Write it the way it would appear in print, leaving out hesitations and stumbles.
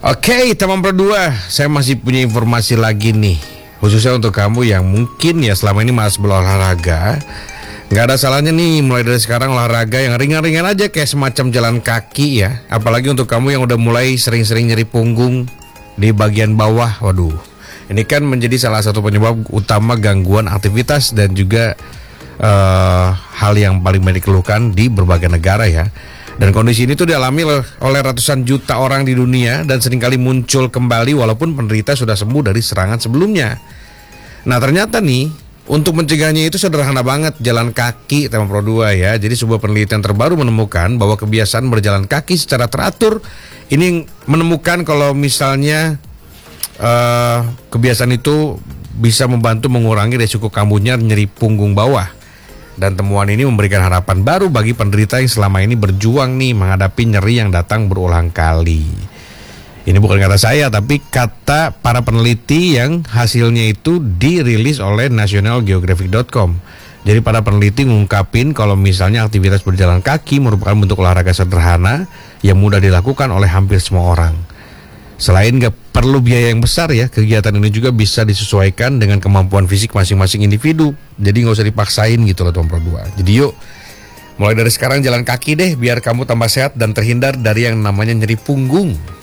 Oke, teman berdua, saya masih punya informasi lagi nih, khususnya untuk kamu yang mungkin ya selama ini malas berolahraga. Nggak ada salahnya nih mulai dari sekarang olahraga yang ringan-ringan aja kayak semacam jalan kaki ya. Apalagi untuk kamu yang udah mulai sering-sering nyeri punggung di bagian bawah. Waduh, ini kan menjadi salah satu penyebab utama gangguan aktivitas dan juga hal yang paling banyak dikeluhkan di berbagai negara ya. Dan kondisi ini tuh dialami oleh ratusan juta orang di dunia dan seringkali muncul kembali walaupun penderita sudah sembuh dari serangan sebelumnya. Nah ternyata nih, untuk mencegahnya itu sederhana banget, jalan kaki teman Pro 2 ya. Jadi sebuah penelitian terbaru menemukan bahwa kebiasaan berjalan kaki secara teratur ini menemukan kalau misalnya kebiasaan itu bisa membantu mengurangi resiko kambuhnya nyeri punggung bawah. Dan temuan ini memberikan harapan baru bagi penderita yang selama ini berjuang nih menghadapi nyeri yang datang berulang kali. Ini bukan kata saya, tapi kata para peneliti yang hasilnya itu dirilis oleh nationalgeographic.com. Jadi para peneliti mengungkapin kalau misalnya aktivitas berjalan kaki merupakan bentuk olahraga sederhana yang mudah dilakukan oleh hampir semua orang. Selain gak perlu biaya yang besar ya, kegiatan ini juga bisa disesuaikan dengan kemampuan fisik masing-masing individu. Jadi gak usah dipaksain gitu loh teman Pro 2. Jadi yuk, mulai dari sekarang jalan kaki deh biar kamu tambah sehat dan terhindar dari yang namanya nyeri punggung.